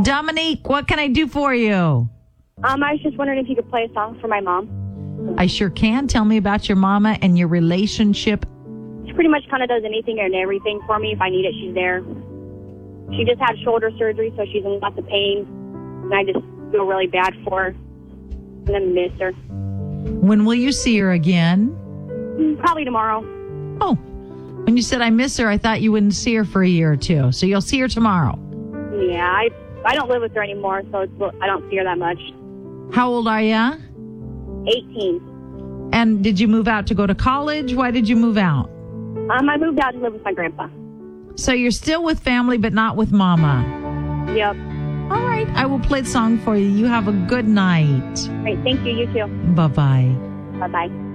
Dominique, what can I do for you? I was just wondering if you could play a song for my mom. I sure can. Tell me about your mama and your relationship. She pretty much kind of does anything and everything for me. If I need it, she's there. She just had shoulder surgery, so she's in lots of pain. And I just feel really bad for her. And I miss her. When will you see her again? Probably tomorrow. Oh, when you said I miss her, I thought you wouldn't see her for a year or two. So you'll see her tomorrow. Yeah, I don't live with her anymore, so I don't see her that much. How old are you? 18. And did you move out to go to college? Why did you move out? I moved out to live with my grandpa. So you're still with family, but not with mama. Yep. All right, I will play the song for you. You have a good night. Great, thank you. You too. Bye-bye. Bye-bye.